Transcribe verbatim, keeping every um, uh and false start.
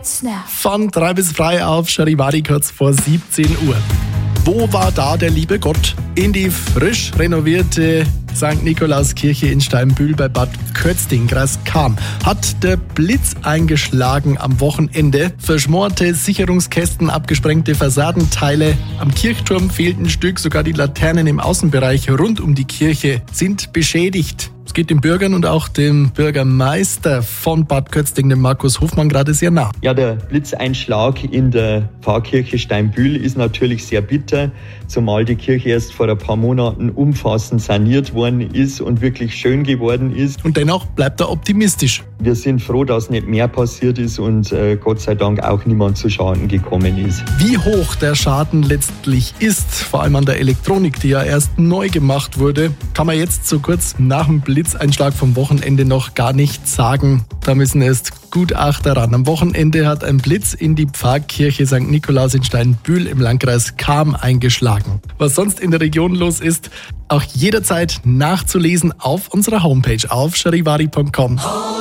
It's now. Von drei bis frei auf Charivari kurz vor siebzehn Uhr. Wo war da der liebe Gott? In die frisch renovierte Sankt Nikolauskirche in Steinbühl bei Bad Kötzting, Kreis Cham, hat der Blitz eingeschlagen am Wochenende. Verschmorte Sicherungskästen, abgesprengte Fassadenteile. Am Kirchturm fehlt ein Stück, sogar die Laternen im Außenbereich rund um die Kirche sind beschädigt. Es geht den Bürgern und auch dem Bürgermeister von Bad Kötzting, dem Markus Hofmann, gerade sehr nah. Ja, der Blitzeinschlag in der Pfarrkirche Steinbühl ist natürlich sehr bitter, zumal die Kirche erst vor ein paar Monaten umfassend saniert worden ist und wirklich schön geworden ist. Und dennoch bleibt er optimistisch. Wir sind froh, dass nicht mehr passiert ist und äh, Gott sei Dank auch niemand zu Schaden gekommen ist. Wie hoch der Schaden letztlich ist, vor allem an der Elektronik, die ja erst neu gemacht wurde, kann man jetzt so kurz nach dem Blitzeinschlag vom Wochenende noch gar nicht sagen. Da müssen erst Gutachter ran. Am Wochenende hat ein Blitz in die Pfarrkirche Sankt Nikolaus in Steinbühl im Landkreis Cham eingeschlagen. Was sonst in der Region los ist, auch jederzeit nachzulesen auf unserer Homepage auf charivari punkt com.